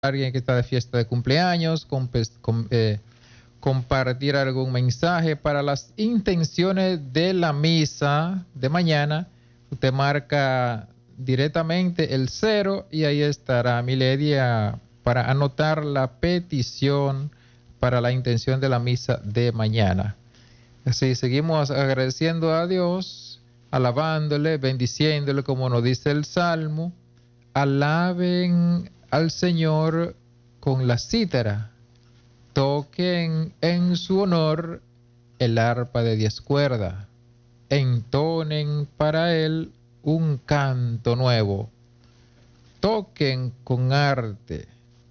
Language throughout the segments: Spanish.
alguien que está de fiesta de cumpleaños, compartir algún mensaje para las intenciones de la misa de mañana. Usted marca directamente el 0 y ahí estará Miledia para anotar la petición para la intención de la misa de mañana. Así seguimos agradeciendo a Dios, alabándole, bendiciéndole, como nos dice el Salmo. Alaben al Señor con la cítara, toquen en su honor el arpa de 10 cuerdas, entonen para él un canto nuevo, toquen con arte,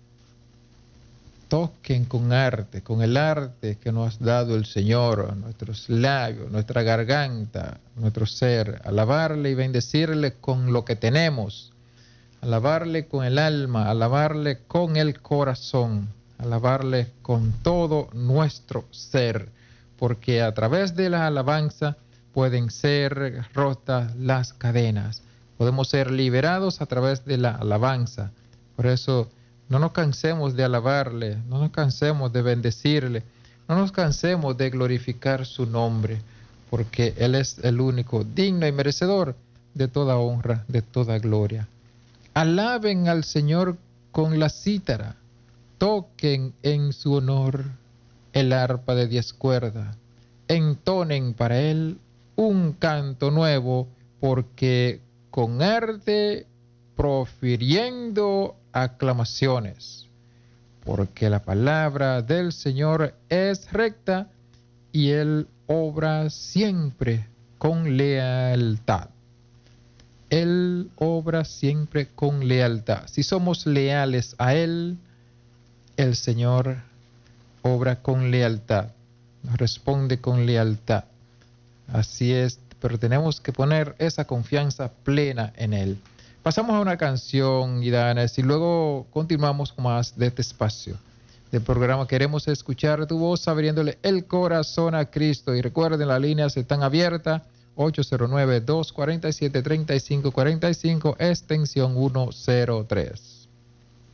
con el arte que nos ha dado el Señor, nuestros labios, nuestra garganta, nuestro ser, alabarle y bendecirle con lo que tenemos, alabarle con el alma, alabarle con el corazón, alabarle con todo nuestro ser, porque a través de la alabanza pueden ser rotas las cadenas, podemos ser liberados a través de la alabanza. Por eso no nos cansemos de alabarle, no nos cansemos de bendecirle, no nos cansemos de glorificar su nombre, porque Él es el único digno y merecedor de toda honra, de toda gloria. Alaben al Señor con la cítara, toquen en su honor el arpa de 10 cuerdas, entonen para él un canto nuevo, porque con arte profiriendo aclamaciones, porque la palabra del Señor es recta y él obra siempre con lealtad. Él obra siempre con lealtad. Si somos leales a Él, el Señor obra con lealtad, nos responde con lealtad. Así es, pero tenemos que poner esa confianza plena en Él. Pasamos a una canción, Idanes, y luego continuamos con más de este espacio del programa. Queremos escuchar tu voz, abriéndole el corazón a Cristo. Y recuerden, las líneas están abiertas. 809-247-3545, extensión 103.